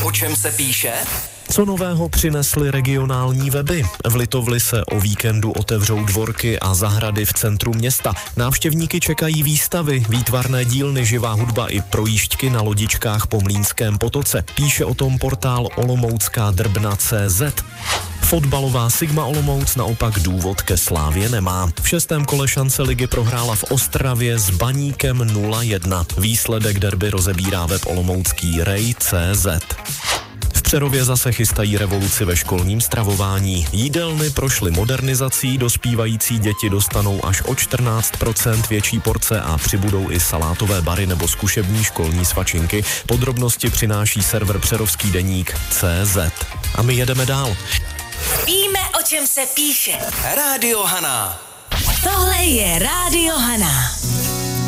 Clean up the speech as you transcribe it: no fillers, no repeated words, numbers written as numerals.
o čem se píše? Co nového přinesly regionální weby? V Litovli se o víkendu otevřou dvorky a zahrady v centru města. Návštěvníky čekají výstavy, výtvarné dílny, živá hudba i projížďky na lodičkách po Mlýnském potoce. Píše o tom portál Olomoucká drbna.cz. Fotbalová Sigma Olomouc naopak důvod ke slávě nemá. V 6. kole šance ligy prohrála v Ostravě s Baníkem 0-1. Výsledek derby rozebírá web olomoucký rej.cz. V Přerově zase chystají revoluci ve školním stravování. Jídelny prošly modernizací, dospívající děti dostanou až o 14% větší porce a přibudou i salátové bary nebo zkušební školní svačinky. Podrobnosti přináší server Přerovský deník CZ. A my jedeme dál. Víme, o čem se píše. Rádio Hana. Tohle je Rádio Hana.